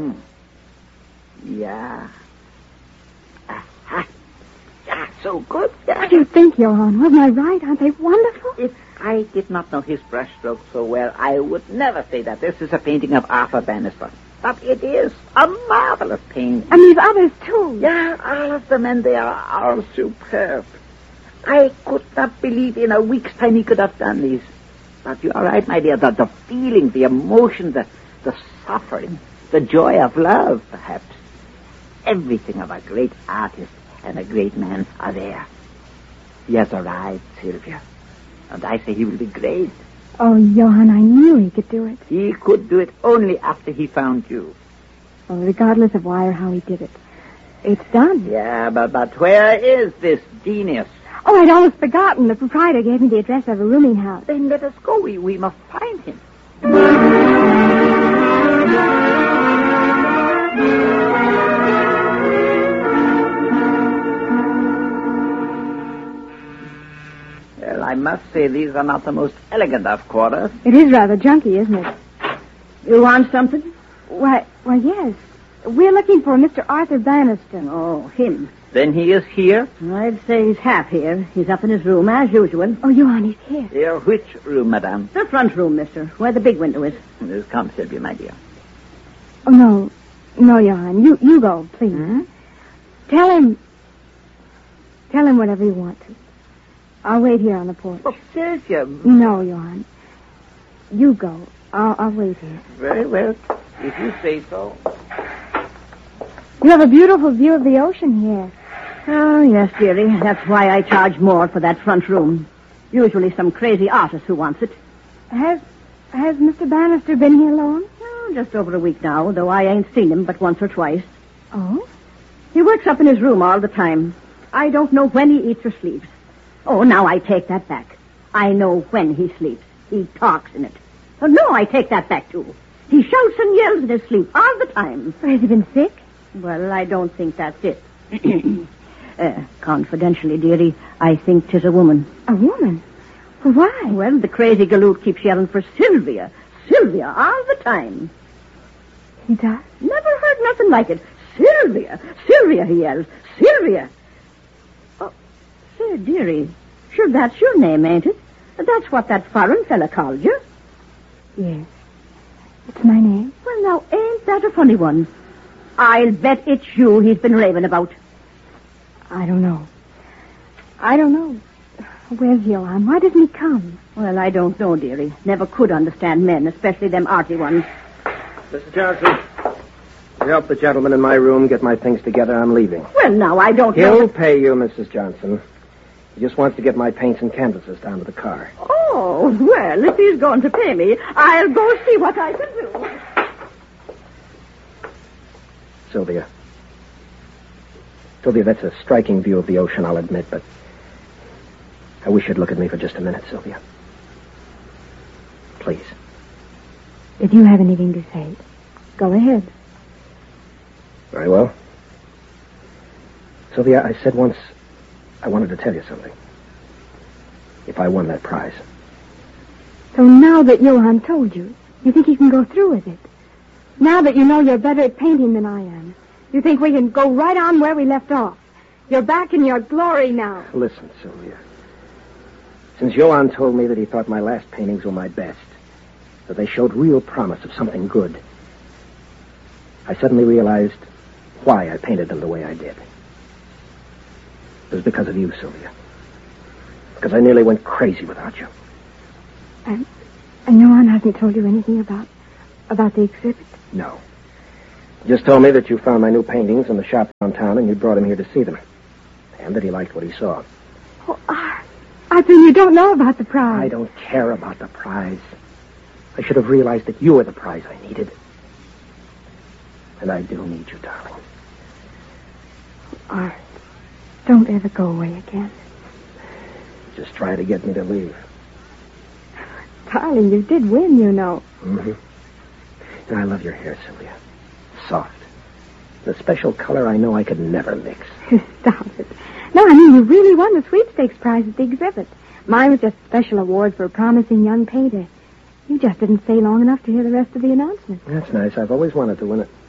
Yeah. Aha. Yeah, so good. Yeah. What do you think, Johann? Wasn't I right? Aren't they wonderful? If I did not know his brushstrokes so well, I would never say that this is a painting of Arthur Bannister. But it is a marvelous painting. And these others, too. Yeah, all of them, and they are all superb. I could not believe in a week's time he could have done these. But you are right, my dear. The feeling, the emotion, the suffering, the joy of love, perhaps. Everything of a great artist and a great man are there. He has arrived, Sylvia. And I say he will be great. Oh, Johann, I knew he could do it. He could do it only after he found you. Well, regardless of why or how he did it, it's done. Yeah, but where is this genius? Oh, I'd almost forgotten. The proprietor gave me the address of a rooming house. Then let us go. We must find him. Well, I must say these are not the most elegant of quarters. It is rather junky, isn't it? You want something? Why, yes. We're looking for Mr. Arthur Bannister. Oh, him. Then he is here? I'd say he's half here. He's up in his room, as usual. Oh, Johann, he's here. Here, which room, madame? The front room, mister, where the big window is. Come, Sylvia, my dear. Oh, no. No, Johann. You go, please. Hmm? Tell him whatever you want to. I'll wait here on the porch. Oh, Sylvia. No, Johann. You go. I'll wait here. Very well, if you say so. You have a beautiful view of the ocean here. Oh, yes, dearie. That's why I charge more for that front room. Usually some crazy artist who wants it. Has Mr. Bannister been here long? Oh, just over a week now, though I ain't seen him but once or twice. Oh? He works up in his room all the time. I don't know when he eats or sleeps. Oh, now I take that back. I know when he sleeps. He talks in it. Oh, no, I take that back, too. He shouts and yells in his sleep all the time. Has he been sick? Well, I don't think that's it. Confidentially, dearie, I think 'tis a woman. A woman? Why? Well, the crazy galoot keeps yelling for Sylvia. Sylvia, all the time. He does? Never heard nothing like it. Sylvia! Sylvia, he yells. Sylvia! Oh, say, dearie, sure that's your name, ain't it? That's what that foreign fella called you. Yes. It's my name. Well, now, ain't that a funny one? I'll bet it's you he's been raving about. I don't know. Where's Johann? Why doesn't he come? Well, I don't know, dearie. Never could understand men, especially them arty ones. Mr. Johnson, help the gentleman in my room get my things together. I'm leaving. Well, now, I don't know. He'll pay you, Mrs. Johnson. He just wants to get my paints and canvases down to the car. Oh, well, if he's going to pay me, I'll go see what I can do. Sylvia, that's a striking view of the ocean, I'll admit, but I wish you'd look at me for just a minute, Sylvia. Please. If you have anything to say, go ahead. Very well. Sylvia, I said once I wanted to tell you something. If I won that prize. So now that Johann told you, you think you can go through with it? Now that you know you're better at painting than I am, you think we can go right on where we left off? You're back in your glory now. Listen, Sylvia. Since Johann told me that he thought my last paintings were my best, that they showed real promise of something good, I suddenly realized why I painted them the way I did. It was because of you, Sylvia. Because I nearly went crazy without you. And Johann hasn't told you anything about the exhibit? No. He just told me that you found my new paintings in the shop downtown and you brought him here to see them. And that he liked what he saw. Oh, Arthur, you don't know about the prize. I don't care about the prize. I should have realized that you were the prize I needed. And I do need you, darling. Art, don't ever go away again. Just try to get me to leave. Darling, you did win, you know. Mm-hmm. And I love your hair, Sylvia. Soft. The special color I know I could never mix. Stop it. No, I mean, you really won the sweepstakes prize at the exhibit. Mine was just a special award for a promising young painter. You just didn't stay long enough to hear the rest of the announcement. That's nice. I've always wanted to win it.